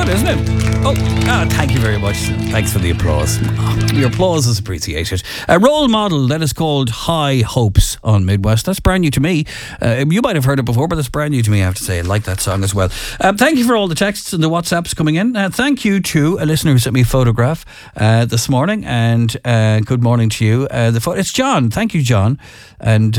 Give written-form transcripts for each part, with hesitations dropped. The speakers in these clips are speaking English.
good, isn't it? Thank you very much. Thanks for the applause. Your applause is appreciated. A role model that is called High Hopes on Midwest. That's brand new to me. You might have heard it before, but it's brand new to me, I have to say. I like that song as well. Thank you for all the texts and the WhatsApps coming in. Thank you to a listener who sent me a photograph this morning, and good morning to you. It's John. Thank you, John. And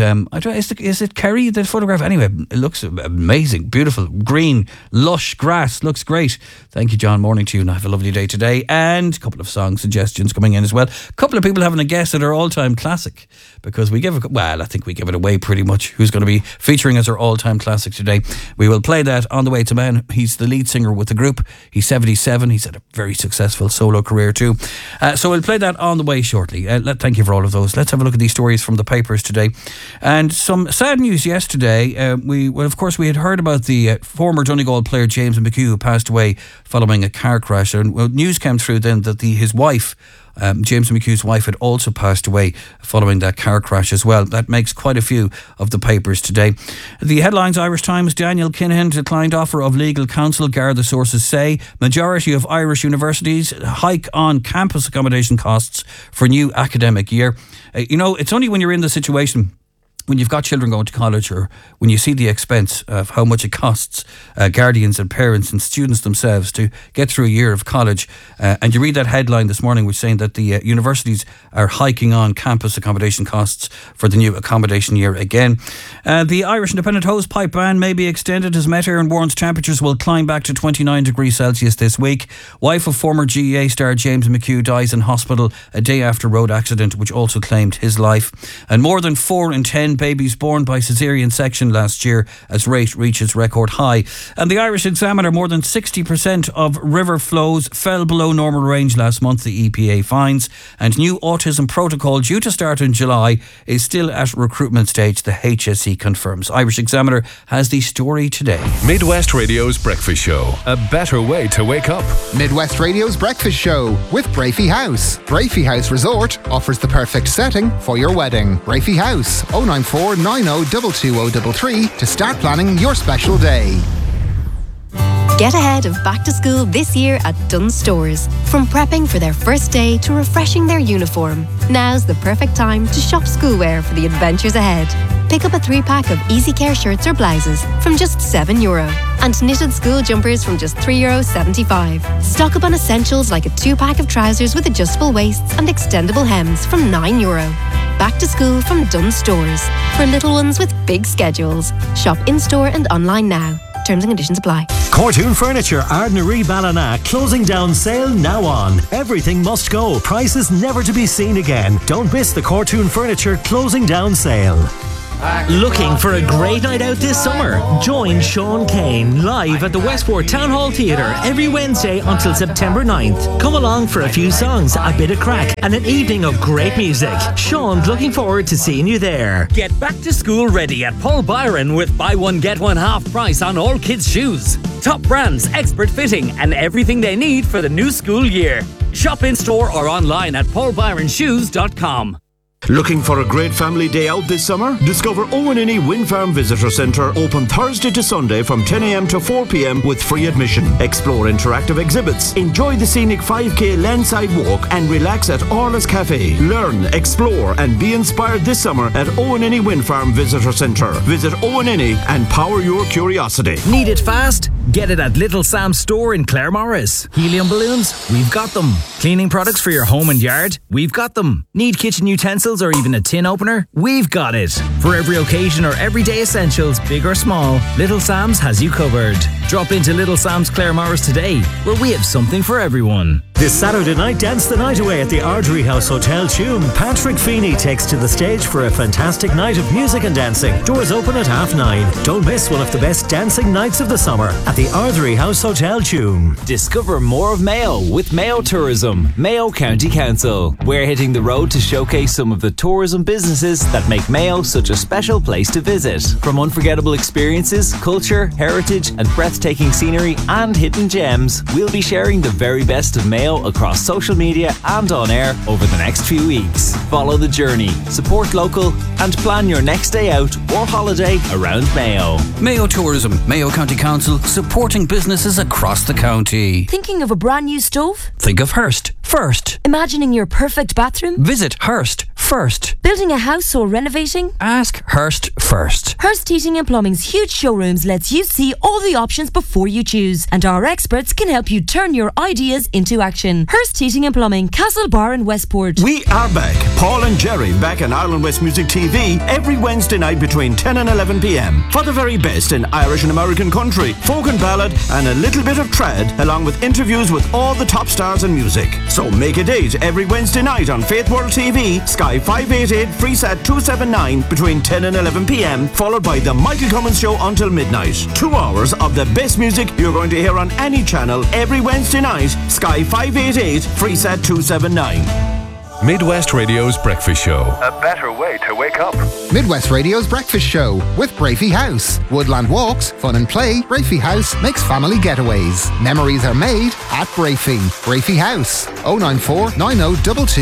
is it Kerry, the photograph? Anyway, it looks amazing, beautiful, green, lush grass. Looks great. Thank you, John. Morning to you, and have a lovely day today. And a couple of song suggestions coming in as well. A couple of people having a guess at our all-time classic, because I think we give it away pretty much. Who's going to be featuring as our all-time classic today? We will play that on the way to Man. He's the lead singer with the group. He's 77. He's had a very successful solo career too. So we'll play that on the way shortly. Thank you for all of those. Let's have a look at these stories from the papers today. And some sad news yesterday. We had heard about the former Donegal player James McHugh, who passed away following a car crash. And news came through then that his wife, James McHugh's wife, had also passed away following that car crash as well. That makes quite a few of the papers today. The headlines: Irish Times, Daniel Kinahan declined offer of legal counsel, Garda sources say. Majority of Irish universities hike on campus accommodation costs for new academic year. It's only when you're in the situation when you've got children going to college, or when you see the expense of how much it costs guardians and parents and students themselves to get through a year of college, and you read that headline this morning which saying that the universities are hiking on campus accommodation costs for the new accommodation year again. The Irish Independent hose pipe ban may be extended as Met Éireann warns temperatures will climb back to 29 degrees Celsius this week. Wife of former GEA star James McHugh dies in hospital a day after road accident which also claimed his life. And more than 4 in 10 babies born by caesarean section last year as rate reaches record high. And the Irish Examiner: more than 60% of river flows fell below normal range last month, the EPA finds. And new autism protocol due to start in July is still at recruitment stage, the HSE confirms. Irish Examiner has the story today. Midwest Radio's Breakfast Show, a better way to wake up. Midwest Radio's Breakfast Show with Brafey House. Brafey House Resort offers the perfect setting for your wedding. Brafey House, 094 90 22033 to start planning your special day. Get ahead of back to school this year at Dunnes Stores. From prepping for their first day to refreshing their uniform, now's the perfect time to shop schoolwear for the adventures ahead. Pick up a 3-pack of Easy Care shirts or blouses from just €7, and knitted school jumpers from just €3.75. Stock up on essentials like a 2-pack of trousers with adjustable waists and extendable hems from €9. Back to school from Dunnes Stores. For little ones with big schedules. Shop in-store and online now. Terms and conditions apply. Cortoon Furniture, Ardnaree Ballina, closing down sale now on. Everything must go. Prices never to be seen again. Don't miss the Cortoon Furniture closing down sale. Looking for a great night out this summer? Join Sean Kane live at the Westport Town Hall Theatre every Wednesday until September 9th. Come along for a few songs, a bit of crack, and an evening of great music. Sean's looking forward to seeing you there. Get back to school ready at Paul Byron with buy one get one half price on all kids' shoes. Top brands, expert fitting, and everything they need for the new school year. Shop in store or online at paulbyronshoes.com. Looking for a great family day out this summer? Discover Owenini Wind Farm Visitor Centre, open Thursday to Sunday from 10 a.m. to 4 p.m. with free admission. Explore interactive exhibits, enjoy the scenic 5k landside walk and relax at Orla's Cafe. Learn, explore and be inspired this summer at Owenini Wind Farm Visitor Centre. Visit Owenini and power your curiosity. Need it fast? Get it at Little Sam's store in Claremorris. Helium balloons? We've got them. Cleaning products for your home and yard? We've got them. Need kitchen utensils or even a tin opener? We've got it. For every occasion or everyday essentials, big or small, Little Sam's has you covered. Drop into Little Sam's Claremorris today, where we have something for everyone. This Saturday night, dance the night away at the Ardrey House Hotel Tuam. Patrick Feeney takes to the stage for a fantastic night of music and dancing. Doors open at 9:30. Don't miss one of the best dancing nights of the summer at the Ardrey House Hotel Tuam. Discover more of Mayo with Mayo Tourism, Mayo County Council. We're hitting the road to showcase some of the tourism businesses that make Mayo such a special place to visit. From unforgettable experiences, culture, heritage and breathtaking scenery and hidden gems, we'll be sharing the very best of Mayo Mayo across social media and on air over the next few weeks. Follow the journey, support local, and plan your next day out or holiday around Mayo. Mayo Tourism, Mayo County Council, supporting businesses across the county. Thinking of a brand new stove? Think of Hearst first. Imagining your perfect bathroom? Visit Hearst first. Building a house or renovating? Ask Hearst first. Hearst Heating and Plumbing's huge showrooms lets you see all the options before you choose, and our experts can help you turn your ideas into action. Hearst Heating and Plumbing, Castlebar and Westport. We are back. Paul and Jerry back on Ireland West Music TV every Wednesday night between 10 and 11 p.m. for the very best in Irish and American country, folk and ballad, and a little bit of trad, along with interviews with all the top stars in music. So make a date every Wednesday night on Faith World TV, Sky 588, Freesat 279 between 10 and 11 p.m, followed by the Michael Cummins Show until midnight. 2 hours of the best music you're going to hear on any channel every Wednesday night, Sky 588, Freesat 279. Midwest Radio's Breakfast Show. A better way to wake up. Midwest Radio's Breakfast Show with Brafey House. Woodland walks, fun and play. Brafey House makes family getaways. Memories are made at Brafey. Brafey House. 094 90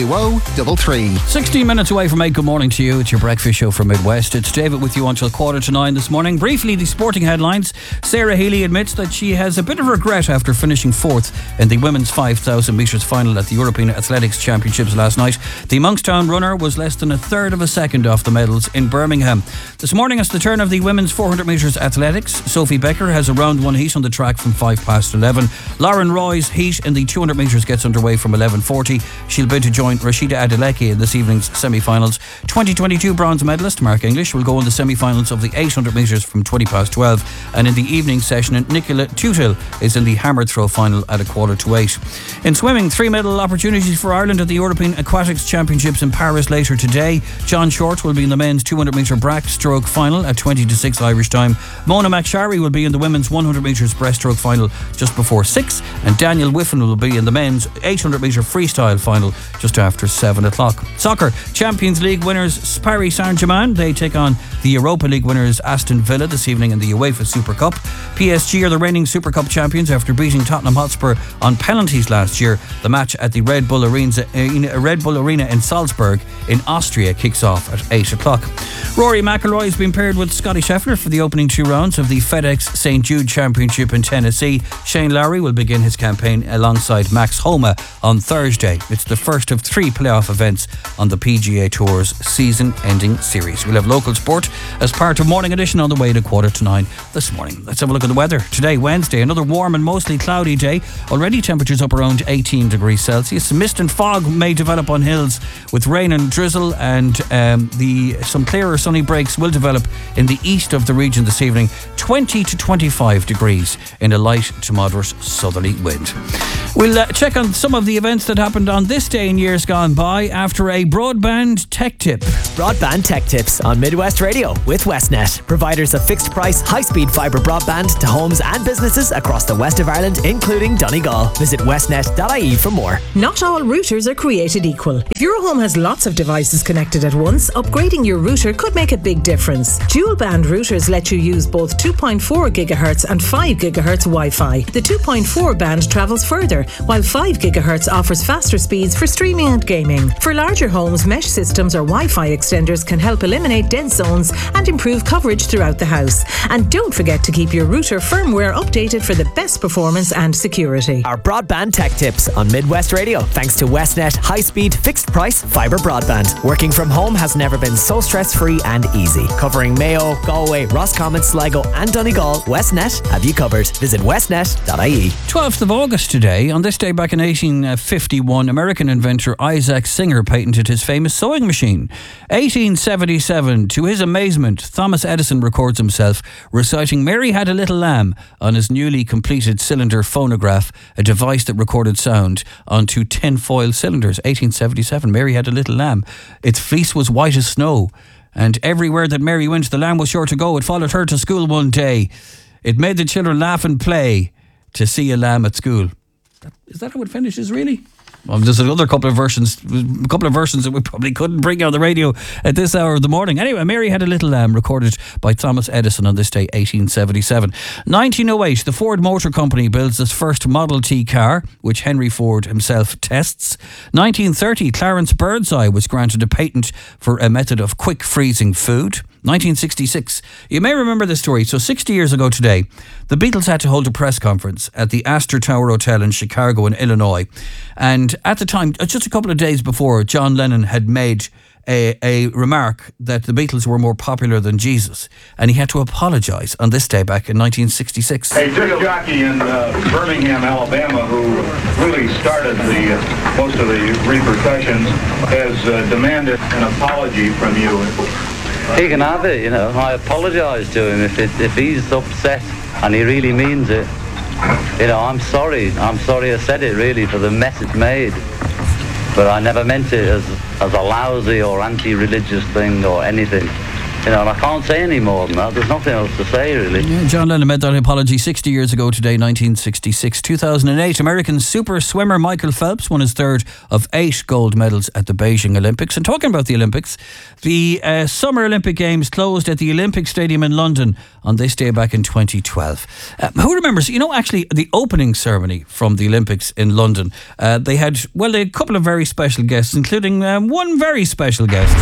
220 33. 16 minutes away from 8. Good morning to you. It's your Breakfast Show from Midwest. It's David with you until 8:45 this morning. Briefly, the sporting headlines. Sarah Healy admits that she has a bit of regret after finishing 4th in the women's 5,000 metres final at the European Athletics Championships last night. The Monkstown runner was less than a third of a second off the medals in Birmingham. This morning it's the turn of the women's 400 metres athletics. Sophie Becker has a round 1 heat on the track from 11:05. Lauren Roy's heat in the 200 metres gets underway from 11:40. She'll bid to join Rashida Adeleke in this evening's semi-finals. 2022 bronze medalist Mark English will go in the semi-finals of the 800 metres from 12:20. And in the evening session, Nicola Tutil is in the hammer throw final at 7:45. In swimming, 3 medal opportunities for Ireland at the European Aquatics Championships in Paris later today. John Short will be in the men's 200 metre breaststroke final at 20:06 Irish time. Mona McSharry will be in the women's 100 metres breaststroke final just before 6, and Daniel Whiffen will be in the men's 800 metre freestyle final just after 7 o'clock. Soccer, Champions League winners Paris Saint-Germain, they take on the Europa League winners Aston Villa this evening in the UEFA Super Cup. PSG are the reigning Super Cup champions after beating Tottenham Hotspur on penalties last year. The match at the Red Bull Arena in Salzburg in Austria kicks off at 8 o'clock. Rory McIlroy has been paired with Scotty Scheffler for the opening 2 rounds of the FedEx St. Jude Championship in Tennessee. Shane Lowry will begin his campaign alongside Max Homa on Thursday. It's the first of 3 playoff events on the PGA Tour's season-ending series. We'll have local sport as part of Morning Edition on the way to 8:45 this morning. Let's have a look at the weather. Today, Wednesday, another warm and mostly cloudy day. Already temperatures up around 18 degrees Celsius. Mist and fog may develop on hills with rain and drizzle, and some clearer sunny breaks will develop in the east of the region this evening. 20 to 25 degrees in a light to moderate southerly wind. We'll check on some of the events that happened on this day in years gone by after a broadband tech tip. Broadband Tech Tips on Midwest Radio with Westnet, providers of fixed price, high-speed fibre broadband to homes and businesses across the west of Ireland, including Donegal. Visit westnet.ie for more. Not all routers are created equal. If your home has lots of devices connected at once, upgrading your router could make a big difference. Dual band routers let you use both 2.4 GHz and 5 GHz Wi-Fi. The 2.4 band travels further, while 5 GHz offers faster speeds for streaming and gaming. For larger homes, mesh systems or Wi-Fi extenders can help eliminate dense zones and improve coverage throughout the house. And don't forget to keep your router firmware updated for the best performance and security. Our Broadband Tech Tips on Midwest Radio, thanks to Westnet high-speed, fixed-price fibre broadband. Working from home has never been so stress-free and easy. Covering Mayo, Galway, Roscommon, Sligo and Donegal, Westnet have you covered. Visit westnet.ie. 12th of August today. On this day back in 1851, American inventor Isaac Singer patented his famous sewing machine. 1877, to his amazement, Thomas Edison records himself reciting Mary Had a Little Lamb on his newly completed cylinder phonograph, a device that recorded sound onto tinfoil cylinders. 1877, Mary Had a Little Lamb. Its fleece was white as snow, and everywhere that Mary went, the lamb was sure to go. It followed her to school one day. It made the children laugh and play to see a lamb at school. Is that how it finishes, really? There's another couple of versions that we probably couldn't bring on the radio at this hour of the morning. Anyway, Mary had a little recorded by Thomas Edison on this day, 1877. 1908, the Ford Motor Company builds its first Model T car, which Henry Ford himself tests. 1930, Clarence Birdseye was granted a patent for a method of quick freezing food. 1966. You may remember this story. So 60 years ago today, the Beatles had to hold a press conference at the Astor Tower Hotel in Chicago in Illinois. And at the time, just a couple of days before, John Lennon had made a remark that the Beatles were more popular than Jesus. And he had to apologise on this day back in 1966. A disc jockey in Birmingham, Alabama, who really started most of the repercussions, has demanded an apology from you. He can have it, you know. I apologise to him if he's upset and he really means it. You know, I'm sorry I said it really for the mess it's made. But I never meant it as a lousy or anti-religious thing or anything. You know, and I can't say any more than that. There's nothing else to say, really. Yeah, John Lennon made that apology 60 years ago today, 1966. 2008, American super swimmer Michael Phelps won his third of 8 gold medals at the Beijing Olympics. And talking about the Olympics, the Summer Olympic Games closed at the Olympic Stadium in London on this day back in 2012. Who remembers, actually, the opening ceremony from the Olympics in London? They had a couple of very special guests, including one very special guest.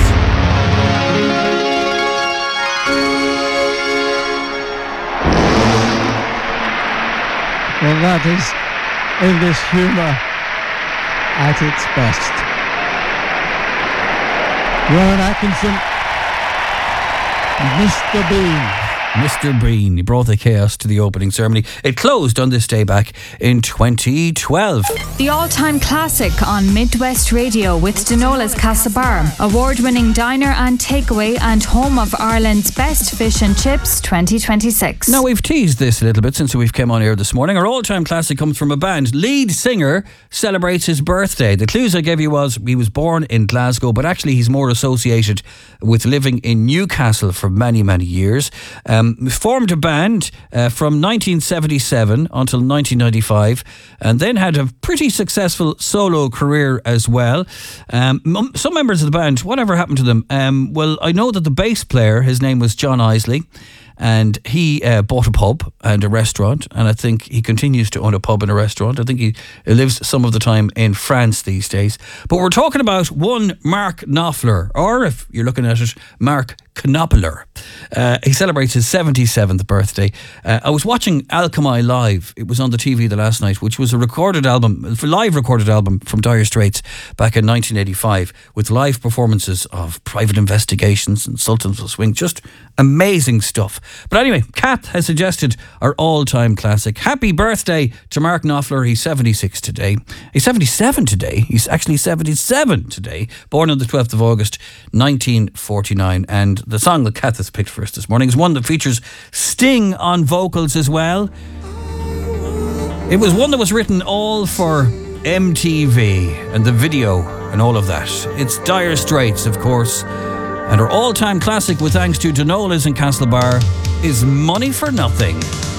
Well, that is English humour at its best. Rowan Atkinson, Mr. Bean. Mr. Bean, he brought the chaos to the opening ceremony. It closed on this day back in 2012. The all-time classic on Midwest Radio with Denola's Castlebar, award-winning diner and takeaway and home of Ireland's best fish and chips 2026. Now, we've teased this a little bit since we've come on air this morning. Our all-time classic comes from a band. Lead singer celebrates his birthday. The clues I gave you was he was born in Glasgow, but actually he's more associated with living in Newcastle for many, many years. Formed a band from 1977 until 1995, and then had a pretty successful solo career as well. Some members of the band, whatever happened to them? Well, I know that the bass player, his name was John Isley, and he bought a pub and a restaurant, and I think he continues to own a pub and a restaurant. I think he lives some of the time in France these days. But we're talking about one Mark Knopfler, or if you're looking at it, Mark Knopfler. He celebrates his 77th birthday. I was watching Alchemy Live. It was on the TV the last night, which was a live recorded album from Dire Straits back in 1985, with live performances of Private Investigations and Sultans of Swing. Just amazing stuff. But anyway, Kath has suggested our all-time classic. Happy birthday to Mark Knopfler. He's 76 today. He's 77 today. He's actually 77 today. Born on the 12th of August, 1949. And the song that Kath has picked for us this morning is one that features Sting on vocals as well. It was one that was written all for MTV and the video and all of that. It's Dire Straits, of course. And our all-time classic, with thanks to Denola's in Castlebar, is Money for Nothing.